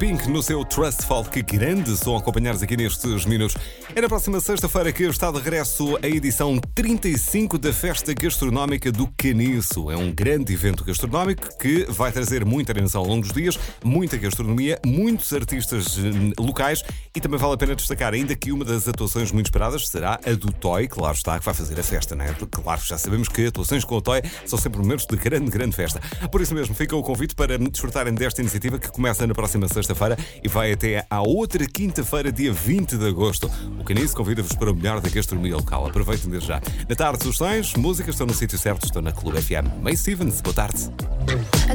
Pink no seu Trustful. Que grande som acompanhares aqui nestes minutos. É na próxima sexta-feira que está de regresso a edição 35 da Festa Gastronómica do Caniço. É um grande evento gastronómico que vai trazer muita atenção ao longo dos dias, muita gastronomia, muitos artistas locais e também vale a pena destacar ainda que uma das atuações muito esperadas será a do Toy, claro está, que vai fazer a festa, não é? Claro, já sabemos que atuações com o Toy são sempre momentos de grande festa. Por isso mesmo, fica o convite para desfrutarem desta iniciativa que começa na próxima sexta-feira e vai até à outra quinta-feira, dia 20 de agosto. O Caniço convida-vos para o melhor da gastronomia local. Aproveitem desde já. Na tarde, sugestões, músicas estão no sítio certo, estão na Clube FM. May Stevens, boa tarde.